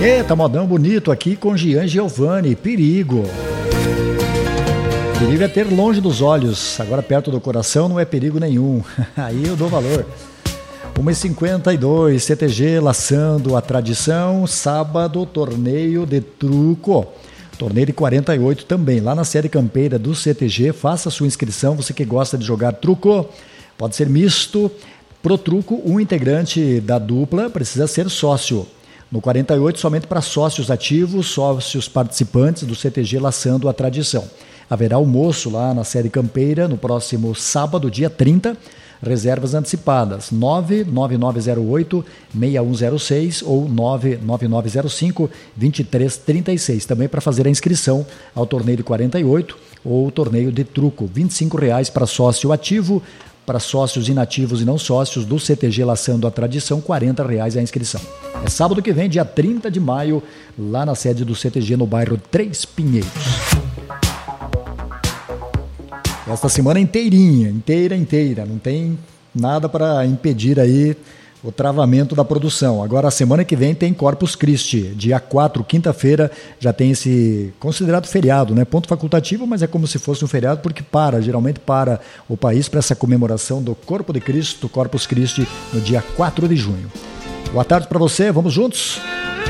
Eita, modão bonito aqui com Gian Giovanni, perigo. Perigo é ter longe dos olhos, agora perto do coração não é perigo nenhum, aí eu dou valor. 1h52, CTG laçando a tradição, sábado torneio de truco, torneio de 48 também, lá na sede campeira do CTG, faça sua inscrição, você que gosta de jogar truco, pode ser misto, pro truco um integrante da dupla precisa ser sócio. No 48, somente para sócios ativos, sócios participantes do CTG laçando a tradição. Haverá almoço lá na sede campeira no próximo sábado, dia 30, reservas antecipadas 99908-6106 ou 99905-2336. Também para fazer a inscrição ao torneio de 48 ou torneio de truco, R$ 25,00 para sócio ativo, para sócios inativos e não sócios do CTG Laçando a Tradição, R$ 40,00 a inscrição. É sábado que vem, dia 30 de maio, lá na sede do CTG no bairro Três Pinheiros. Esta semana inteira, não tem nada para impedir aí o travamento da produção. Agora, a semana que vem tem Corpus Christi, dia 4, quinta-feira, já tem esse considerado feriado, né? Ponto facultativo, mas é como se fosse um feriado, porque geralmente para o país para essa comemoração do Corpo de Cristo, Corpus Christi, no dia 4 de junho. Boa tarde para você, vamos juntos?